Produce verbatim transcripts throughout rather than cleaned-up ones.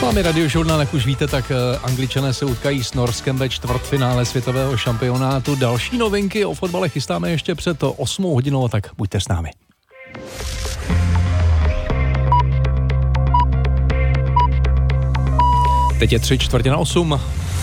Máme Radiožurnál, jak už víte, tak Angličané se utkají s Norskem ve čtvrtfinále světového šampionátu. Další novinky o fotbale chystáme ještě před osmou hodinou, tak buďte s námi. Teď je tři čtvrtě na osm.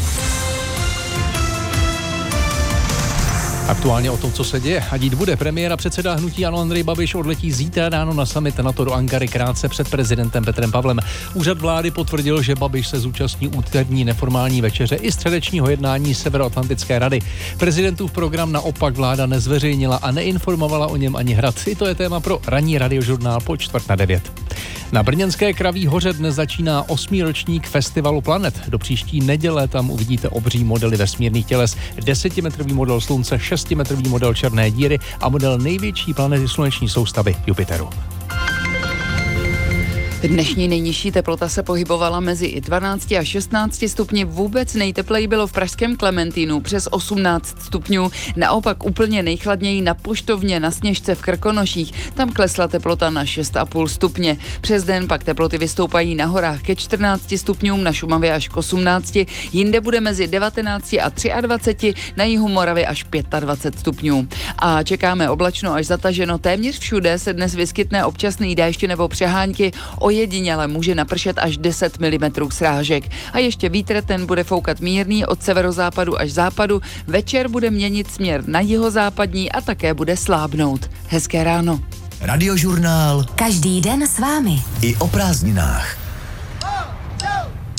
Aktuálně o tom, co se děje a dít bude. Premiér a předseda hnutí ANO Andrej Babiš odletí zítra ráno na summit NATO do Ankary krátce před prezidentem Petrem Pavlem. Úřad vlády potvrdil, že Babiš se zúčastní úterní neformální večeře i středečního jednání Severoatlantické rady. Prezidentův program naopak vláda nezveřejnila a neinformovala o něm ani Hrad. I to je téma pro ranní Radiožurnál po čtvrt na devět. Na brněnské Kraví hoře dnes začíná osmý ročník festivalu Planet. Do příští neděle tam uvidíte obří modely vesmírných těles, desetimetrový model Slunce, šestimetrový model černé díry a model největší planety sluneční soustavy Jupiteru. Dnešní nejnižší teplota se pohybovala mezi dvanácti a šestnácti stupni. Vůbec nejtepleji bylo v pražském Klementínu přes osmnáct stupňů. Naopak úplně nejchladněji na Poštovně na Sněžce v Krkonoších. Tam klesla teplota na šest a půl stupně. Přes den pak teploty vystoupají na horách ke čtrnácti stupňům, na Šumavě až k osmnácti. Jinde bude mezi devatenácti a dvaceti třemi, na jihu Moravy až dvacet pět stupňů. A čekáme oblačno až zataženo. Téměř všude se dnes vyskytne občasný déšť nebo přehánky. Ojediněle může napršet až deset milimetrů srážek. A ještě vítr, ten bude foukat mírný od severozápadu až západu. Večer bude měnit směr na jihozápadní a také bude slábnout. Hezké ráno. Radiožurnál. Každý den s vámi. I o prázdninách.